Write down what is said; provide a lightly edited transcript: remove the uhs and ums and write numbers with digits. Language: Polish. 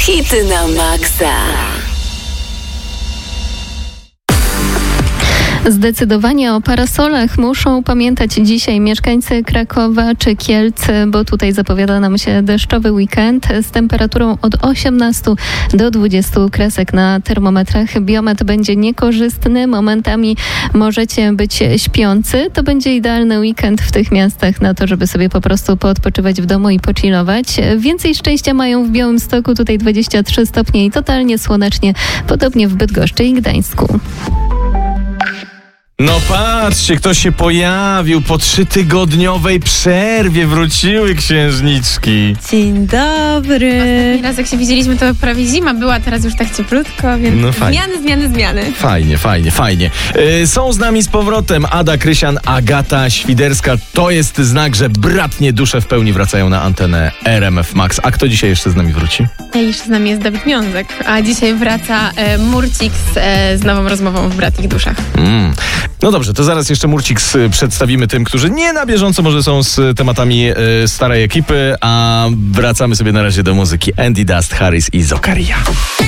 Hity na maksa. Zdecydowanie o parasolach muszą pamiętać dzisiaj mieszkańcy Krakowa czy Kielc, bo tutaj zapowiada nam się deszczowy weekend z temperaturą od 18 do 20 kresek na termometrach. Biometr będzie niekorzystny, momentami możecie być śpiący. To będzie idealny weekend w tych miastach na to, żeby sobie po prostu poodpoczywać w domu i pochillować. Więcej szczęścia mają w Białymstoku, tutaj 23 stopnie i totalnie słonecznie, podobnie w Bydgoszczy i Gdańsku. No patrzcie, ktoś się pojawił po 3-tygodniowej przerwie. Wróciły księżniczki. Dzień dobry. Ostatni raz jak się widzieliśmy, to prawie zima była, teraz już tak cieplutko, więc No fajnie. zmiany. Fajnie. Są z nami z powrotem Ada Krysian, Agata Świderska. To jest znak, że bratnie dusze w pełni wracają na antenę RMF Max. A kto dzisiaj jeszcze z nami wróci? Jeszcze z nami jest Dawid Miązek, a dzisiaj wraca Murcik z nową rozmową w Bratnich Duszach. No dobrze, to zaraz jeszcze Murciks przedstawimy tym, którzy nie na bieżąco może są z tematami starej ekipy, a wracamy sobie na razie do muzyki. Andy Dust, Harris i Zokaria.